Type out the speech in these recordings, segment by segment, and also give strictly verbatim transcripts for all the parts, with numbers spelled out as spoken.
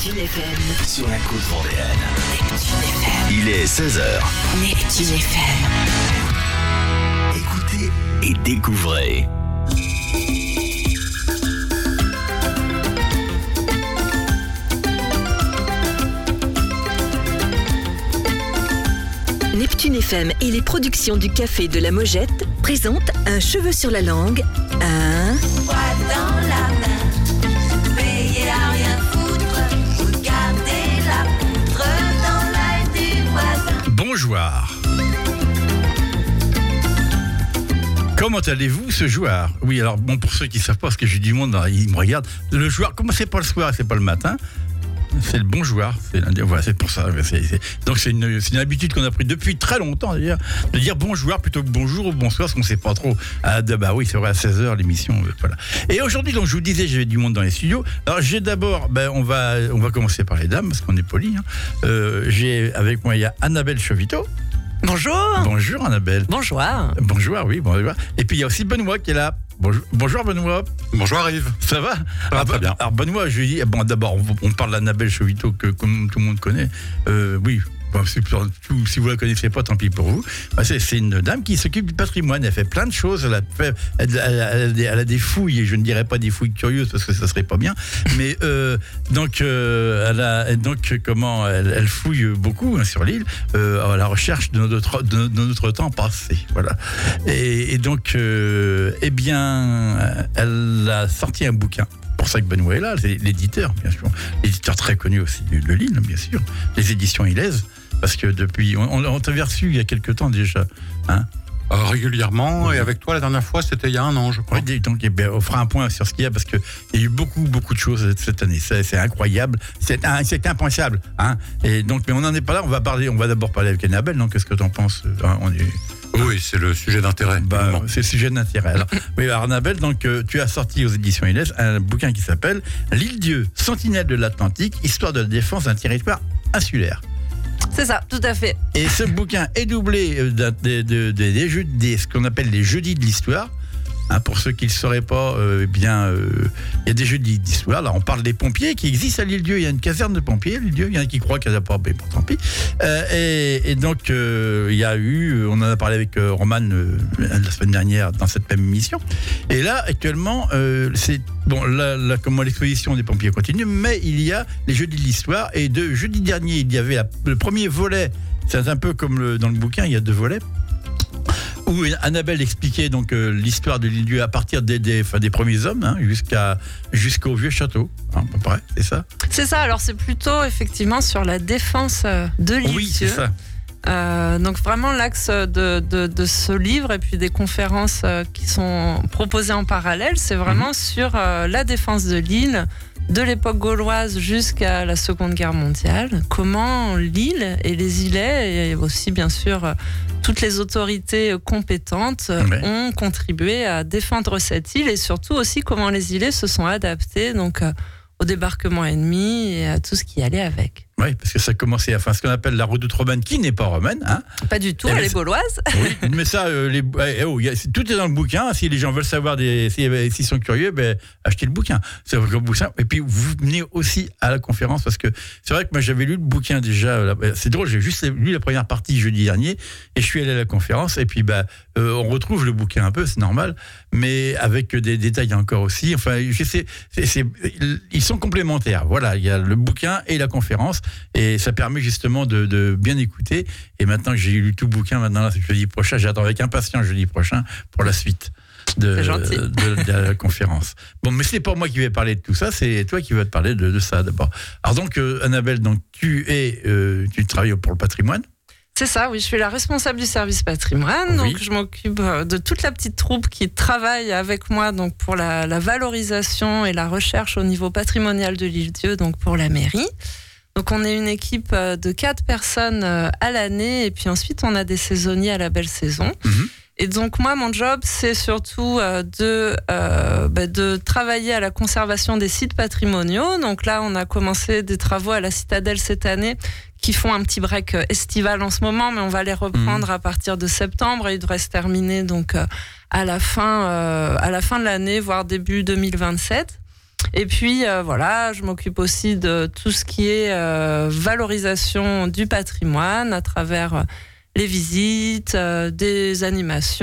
Neptune F M. Sur la côte vendéenne. Neptune F M. Il est seize heures. Neptune F M. Écoutez et découvrez. Neptune F M et les productions du Café de la Mojette présentent Un cheveu sur la langue, un... Poids dans la main, veillez à rien foutre, regardez la poutre dans l'œil du voisin. Bonjour. Comment allez-vous ce joueur? Oui, alors bon, pour ceux qui ne savent pas, parce que j'ai du monde, ils me regardent. Le joueur, comment c'est pas le soir, c'est pas le matin? C'est le bon joueur, c'est, voilà, c'est pour ça. C'est, c'est, donc c'est une, c'est une habitude qu'on a pris depuis très longtemps d'ailleurs, de dire bon joueur plutôt que bonjour ou bonsoir, parce qu'on ne sait pas trop. Ah, de, bah oui, c'est vrai, à seize heures l'émission. Voilà. Et aujourd'hui, donc, je vous disais, j'avais du monde dans les studios. Alors j'ai d'abord, ben, on, va, on va commencer par les dames, parce qu'on est poli. Hein. Euh, j'ai avec moi, il y a Annabelle Chovito. Bonjour. Bonjour Annabelle. Bonjour. Bonjour, oui, bonjour. Et puis il y a aussi Benoît qui est là. Bonjour, bonjour Benoît. Bonjour Yves. Ça va? Ça va alors, très bien. Alors Benoît, je dis, bon d'abord, on, on parle d'Annabelle Chovito que comme tout le monde connaît. Euh, oui. Bon, si, si vous ne la connaissez pas, tant pis pour vous. C'est, c'est une dame qui s'occupe du patrimoine. Elle fait plein de choses. Elle a, fait, elle, elle, elle, elle a des fouilles, et je ne dirais pas des fouilles curieuses parce que ça ne serait pas bien. Mais euh, donc, euh, elle a, donc, comment elle, elle fouille beaucoup hein, sur l'île euh, à la recherche de notre, de, de notre temps passé. Voilà. Et, et donc, euh, eh bien, elle a sorti un bouquin. C'est pour ça que Benoît est là, c'est l'éditeur, bien sûr. L'éditeur très connu aussi de l'île, bien sûr. Les éditions Ilaises, parce que depuis... On, on t'avait reçu il y a quelque temps déjà, hein euh, Régulièrement, oui. Et avec toi, la dernière fois, c'était il y a un an, je crois. Oui, donc eh bien, on fera un point sur ce qu'il y a, parce qu'il y a eu beaucoup, beaucoup de choses cette année. C'est, c'est incroyable, c'est, c'est impensable. Hein et donc, mais on n'en est pas là, on va, parler, on va d'abord parler avec Annabelle, donc qu'est-ce que tu en penses hein, on est... Oui, c'est le sujet d'intérêt. Bah, c'est le sujet d'intérêt. Alors, oui, Annabelle, donc, euh, tu as sorti aux éditions Ilaises un bouquin qui s'appelle L'île-dieu, sentinelle de l'Atlantique, histoire de la défense d'un territoire insulaire. C'est ça, tout à fait. Et ce bouquin est doublé de, de, de, de, des jeux, des, ce qu'on appelle les jeudis de l'histoire. Hein, pour ceux qui ne le sauraient pas, euh, eh bien, euh, il y a des jeudis d'histoire. Là, on parle des pompiers qui existent à l'île-dieu. Il y a une caserne de pompiers à l'île-dieu. Il y en a qui croient qu'il n'y en a pas, mais bon, tant pis. Euh, et, et donc, euh, il y a eu, on en a parlé avec euh, Romane euh, la semaine dernière dans cette même émission. Et là, actuellement, euh, c'est bon, là, là, comment l'exposition des pompiers continue, mais il y a les jeudis de l'histoire. Et de jeudi dernier, il y avait la, le premier volet. C'est un peu comme le, dans le bouquin, il y a deux volets. Où Annabelle expliquait donc euh, l'histoire de l'île-dieu à partir des, des, enfin, des premiers hommes hein, jusqu'à, jusqu'au vieux château, hein, à peu près, c'est ça? C'est ça, alors c'est plutôt effectivement sur la défense de l'île-dieu. Oui, c'est ça. Euh, donc vraiment l'axe de, de, de ce livre et puis des conférences euh, qui sont proposées en parallèle, c'est vraiment mmh. sur euh, la défense de l'île, de l'époque gauloise jusqu'à la Seconde Guerre mondiale, comment l'île et les îlets, et aussi bien sûr toutes les autorités compétentes ouais. ont contribué à défendre cette île, et surtout aussi comment les îlets se sont adaptés donc, au débarquement ennemi et à tout ce qui allait avec. Oui, parce que ça commençait, enfin, ce qu'on appelle la redoute romaine, qui n'est pas romaine. Hein. Pas du tout, et elle est gauloise. Oui, mais ça, euh, les, eh, oh, y a, tout est dans le bouquin. Si les gens veulent savoir, des, si, s'ils sont curieux, ben, achetez le bouquin. C'est le bouquin. Et puis, vous venez aussi à la conférence, parce que c'est vrai que moi, j'avais lu le bouquin déjà. Là, c'est drôle, j'ai juste lu la première partie jeudi dernier, et je suis allé à la conférence, et puis, ben, euh, on retrouve le bouquin un peu, c'est normal, mais avec des détails encore aussi. Enfin, je sais, c'est, c'est, ils sont complémentaires. Voilà, il y a le bouquin et la conférence. Et ça permet justement de, de bien écouter. Et maintenant que j'ai lu tout le bouquin, maintenant là, c'est jeudi prochain, j'attends avec impatience jeudi prochain pour la suite de, de, de, de la conférence. Bon, mais c'est pas moi qui vais parler de tout ça, c'est toi qui vas te parler de, de ça d'abord. Alors donc, euh, Annabelle, donc, tu, es, euh, tu travailles pour le patrimoine. C'est ça, oui, je suis la responsable du service patrimoine, oui. Donc je m'occupe de toute la petite troupe qui travaille avec moi donc pour la, la valorisation et la recherche au niveau patrimonial de l'île-dieu, donc pour la mairie. Donc on est une équipe de quatre personnes à l'année, et puis ensuite on a des saisonniers à la belle saison. Mmh. Et donc moi, mon job, c'est surtout de, euh, bah, de travailler à la conservation des sites patrimoniaux. Donc là, on a commencé des travaux à la Citadelle cette année qui font un petit break estival en ce moment, mais on va les reprendre mmh. à partir de septembre, et ils devraient se terminer donc à la fin, euh, à la fin de l'année, voire début deux mille vingt-sept. Et puis euh, voilà, je m'occupe aussi de tout ce qui est euh, valorisation du patrimoine à travers les visites, euh, des animations,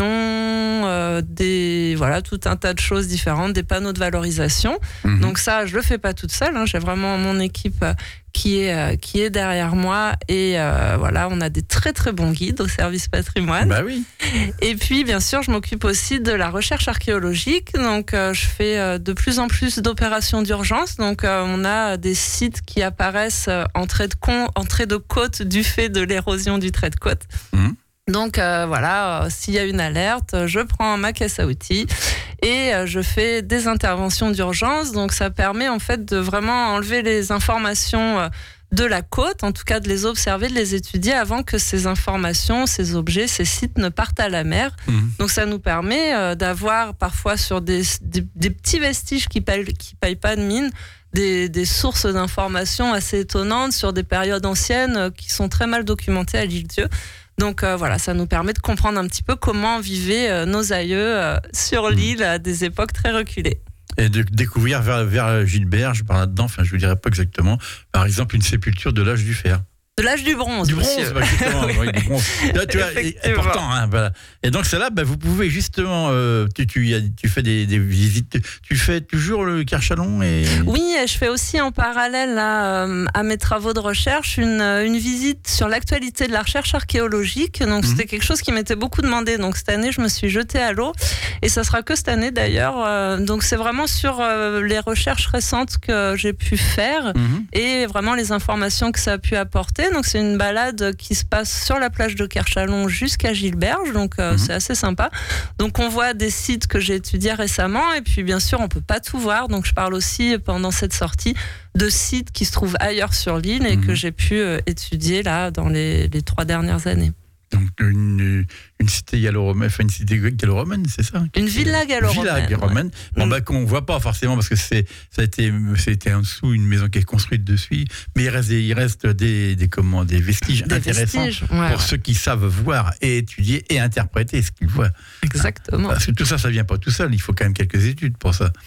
euh, des voilà tout un tas de choses différentes, des panneaux de valorisation. Mmh. Donc ça, je le fais pas toute seule. Hein, j'ai vraiment mon équipe qui est euh, qui est derrière moi et euh, voilà, on a des très très bons guides au service patrimoine. Bah oui. Et puis bien sûr, je m'occupe aussi de la recherche archéologique. Donc euh, je fais euh, de plus en plus d'opérations d'urgence. Donc euh, on a des sites qui apparaissent euh, en trait de con, en trait de côte du fait de l'érosion du trait de côte. Mmh. Donc euh, voilà, euh, s'il y a une alerte, je prends ma caisse à outils et euh, je fais des interventions d'urgence. Donc ça permet en fait de vraiment enlever les informations euh, de la côte, en tout cas de les observer, de les étudier avant que ces informations, ces objets, ces sites ne partent à la mer. Mmh. Donc ça nous permet euh, d'avoir parfois sur des, des, des petits vestiges qui payent, qui payent pas de mine, Des, des sources d'informations assez étonnantes sur des périodes anciennes euh, qui sont très mal documentées à l'île-Dieu. Donc euh, voilà, ça nous permet de comprendre un petit peu comment vivaient euh, nos aïeux euh, sur l'île à des époques très reculées. Et de découvrir vers, vers Gilbert, par là-dedans, enfin je ne vous dirai pas exactement, par exemple une sépulture de l'âge du fer. De l'âge du bronze. Du bronze, bah, justement. Oui, du bronze. Là, tu vois, important. Hein, voilà. Et donc, c'est là, bah, vous pouvez justement, euh, tu, tu, tu fais des, des visites. Tu fais toujours le Carchalon et... Oui, et je fais aussi en parallèle là, euh, à mes travaux de recherche une, une visite sur l'actualité de la recherche archéologique. Donc, mmh. c'était quelque chose qui m'était beaucoup demandé. Donc, cette année, je me suis jetée à l'eau. Et ça sera que cette année d'ailleurs. Euh, donc, c'est vraiment sur euh, les recherches récentes que j'ai pu faire mmh. et vraiment les informations que ça a pu apporter. Donc c'est une balade qui se passe sur la plage de Carchalon jusqu'à Gilberge, donc euh, mmh. c'est assez sympa. Donc on voit des sites que j'ai étudiés récemment et puis bien sûr on peut pas tout voir, donc je parle aussi pendant cette sortie de sites qui se trouvent ailleurs sur l'île et mmh. que j'ai pu euh, étudier là dans les, les trois dernières années. Donc une, une cité gallo-romaine, enfin une cité gallo-romaine, c'est ça? Une villa gallo-romaine. Villa gallo-romaine. Ouais. Bon, bah, qu'on voit pas forcément parce que c'est, ça a été, c'était en dessous une maison qui est construite dessus, mais il reste des, il reste des, des, comment, des vestiges des intéressants vestiges, ouais, pour ouais. ceux qui savent voir et étudier et interpréter ce qu'ils voient. Exactement. Parce que tout ça, ça vient pas tout seul. Il faut quand même quelques études pour ça.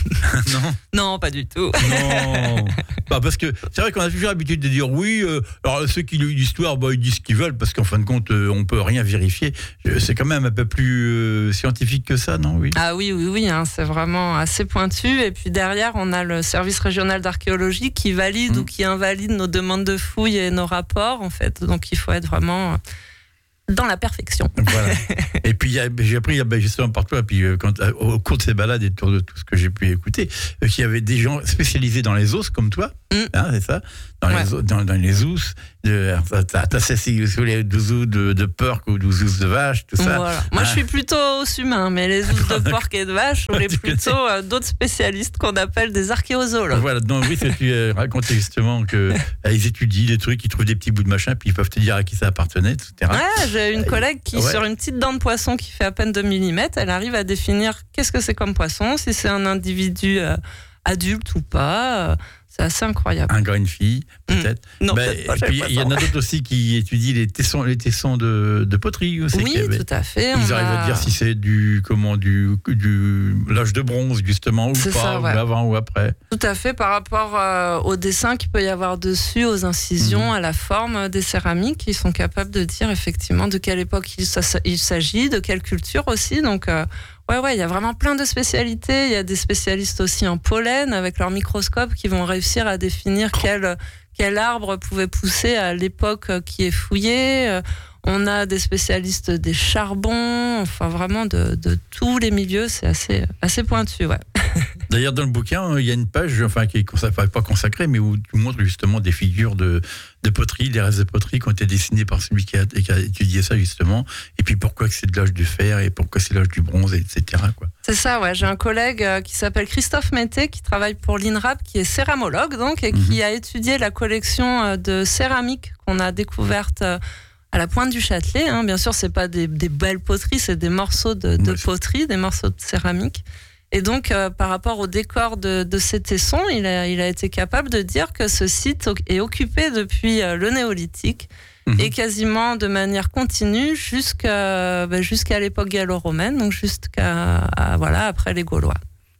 Non. Non, pas du tout. Non. Bah, parce que c'est vrai qu'on a toujours l'habitude de dire oui. Euh, alors ceux qui lisent l'histoire, bah, ils disent ce qu'ils veulent parce qu'en fin de compte, euh, on peut rien vérifier. C'est quand même un peu plus euh, scientifique que ça, non? Oui. Ah oui, oui, oui. Hein, c'est vraiment assez pointu. Et puis derrière, on a le service régional d'archéologie qui valide mmh. ou qui invalide nos demandes de fouilles et nos rapports, en fait. Donc il faut être vraiment dans la perfection. Voilà. Et puis j'ai appris justement par toi, puis quand, au cours de ces balades et de tout ce que j'ai pu écouter, qu'il y avait des gens spécialisés dans les os comme toi, mmh. hein, c'est ça, dans, ouais. les, dans, dans les os. T'as sous les douze os de, de porc ou douze os de vache, tout ça. Voilà. Moi, hein? Je suis plutôt os humain, mais les os de porc et de vache, on est plutôt euh, d'autres spécialistes qu'on appelle des archéozoologues. Voilà, donc oui, tu euh, racontais justement qu'ils euh, étudient des trucs, ils trouvent des petits bouts de machin, puis ils peuvent te dire à qui ça appartenait, et cetera. Ouais, j'ai une collègue qui, ouais. sur une petite dent de poisson qui fait à peine deux millimètres, elle arrive à définir qu'est-ce que c'est comme poisson, si c'est un individu euh, adulte ou pas. Euh, C'est assez incroyable. Un gars, une fille, peut-être. Mmh. Non, bah, peut-être pas, et puis, il y en a d'autres aussi qui étudient les tessons, les tessons de, de poterie aussi. Oui, avait, tout à fait. Ils arrivent a... à dire si c'est du, comment, du, du l'âge de bronze, justement, ou c'est pas, ça, ouais. ou avant ou après. Tout à fait, par rapport euh, aux dessins qu'il peut y avoir dessus, aux incisions, mmh. à la forme des céramiques, ils sont capables de dire effectivement de quelle époque il, il s'agit, de quelle culture aussi. Donc, euh, Ouais, ouais, il y a vraiment plein de spécialités. Il y a des spécialistes aussi en pollen avec leur microscope qui vont réussir à définir quel, quel arbre pouvait pousser à l'époque qui est fouillée. On a des spécialistes des charbons, enfin vraiment de, de tous les milieux. C'est assez, assez pointu, ouais. D'ailleurs, dans le bouquin, il y a une page, enfin, qui n'est pas consacrée, mais où tu montres justement des figures de, de poterie, des restes de poterie qui ont été dessinés par celui qui a, qui a étudié ça, justement. Et puis, pourquoi c'est de l'âge du fer et pourquoi c'est l'âge du bronze, et cetera, quoi. C'est ça, ouais. J'ai un collègue qui s'appelle Christophe Mété, qui travaille pour l'INRAP, qui est céramologue, donc, et mm-hmm. qui a étudié la collection de céramique qu'on a découverte à la Pointe du Châtelet. Hein. Bien sûr, c'est pas des, des belles poteries, c'est des morceaux de, de ouais, poterie, des morceaux de céramique. Et donc, euh, par rapport au décor de, de ces tessons, il a, il a été capable de dire que ce site est occupé depuis euh, le néolithique mmh. et quasiment de manière continue jusqu'à, bah, jusqu'à l'époque gallo-romaine, donc jusqu'à à, voilà, après les Gaulois.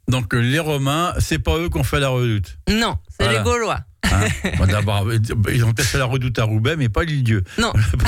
Donc les Romains, c'est pas eux qui ont fait la redoute. Non, c'est Voilà. les Gaulois. Hein bon, d'abord, ils ont peut-être fait la redoute à Roubaix, mais pas l'île-Dieu. Non. Bon.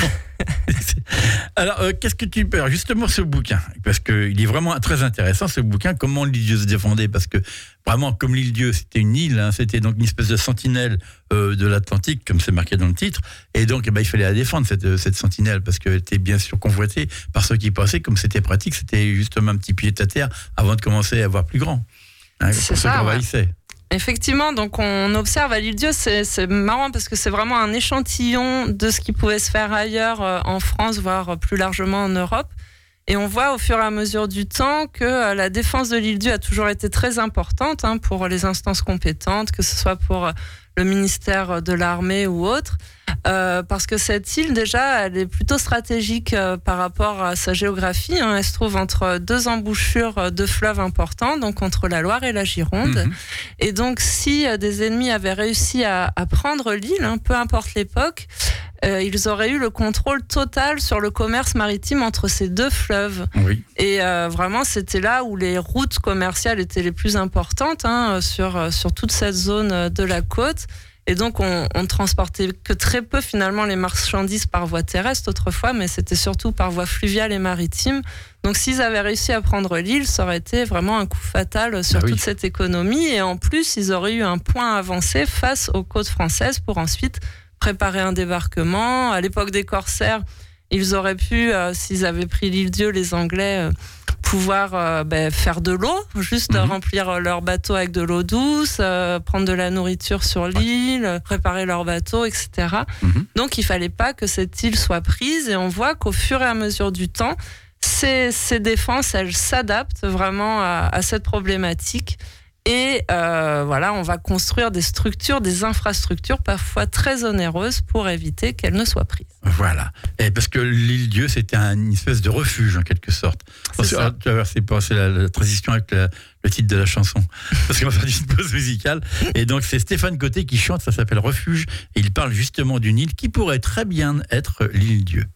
Alors, euh, qu'est-ce que tu peux alors, justement ce bouquin, parce qu'il est vraiment très intéressant ce bouquin. Comment l'île-Dieu se défendait, parce que vraiment, comme l'île-Dieu, c'était une île, hein, c'était donc une espèce de sentinelle euh, de l'Atlantique, comme c'est marqué dans le titre, et donc eh ben, il fallait la défendre cette, cette sentinelle, parce qu'elle était bien sûr convoitée par ceux qui passaient. Comme c'était pratique, c'était justement un petit pied à terre avant de commencer à voir plus grand. Hein, C'est pour ceux ça, qui ouais. envahissaient. Effectivement, donc on observe à l'île-Dieu, c'est, c'est marrant parce que c'est vraiment un échantillon de ce qui pouvait se faire ailleurs euh, en France, voire plus largement en Europe. Et on voit au fur et à mesure du temps que euh, la défense de l'île-Dieu a toujours été très importante hein, pour les instances compétentes, que ce soit pour euh, le ministère de l'armée ou autre. Euh, parce que cette île, déjà, elle est plutôt stratégique euh, par rapport à sa géographie. Hein. Elle se trouve entre deux embouchures de fleuves importants, donc entre la Loire et la Gironde. Mhm. Et donc, si euh, des ennemis avaient réussi à, à prendre l'île, hein, peu importe l'époque, euh, ils auraient eu le contrôle total sur le commerce maritime entre ces deux fleuves. Oui. Et euh, vraiment, c'était là où les routes commerciales étaient les plus importantes hein, sur, sur toute cette zone de la côte. Et donc, on, on transportait que très peu, finalement, les marchandises par voie terrestre autrefois, mais c'était surtout par voie fluviale et maritime. Donc, s'ils avaient réussi à prendre l'île, ça aurait été vraiment un coup fatal sur Ah oui. toute cette économie. Et en plus, ils auraient eu un point avancé face aux côtes françaises pour ensuite préparer un débarquement. À l'époque des corsaires, ils auraient pu, euh, s'ils avaient pris l'île-Dieu, les Anglais... Euh, pouvoir euh, ben, faire de l'eau, juste Mhm. remplir leur bateau avec de l'eau douce, euh, prendre de la nourriture sur l'île, préparer leur bateau, et cetera. Mhm. Donc il fallait pas que cette île soit prise et on voit qu'au fur et à mesure du temps, ces, ces défenses, elles s'adaptent vraiment à, à cette problématique. Et euh, voilà, on va construire des structures, des infrastructures parfois très onéreuses pour éviter qu'elles ne soient prises. Voilà. Et parce que l'île-Dieu, c'était un- une espèce de refuge, en quelque sorte. C'est Parce que, ça. alors, tu vas voir, c'est pas- c'est la, la transition avec la- le titre de la chanson. Parce qu'on va faire une pause musicale. Et donc, c'est Stéphane Côté qui chante, ça s'appelle Refuge. Et il parle justement d'une île qui pourrait très bien être l'île-Dieu.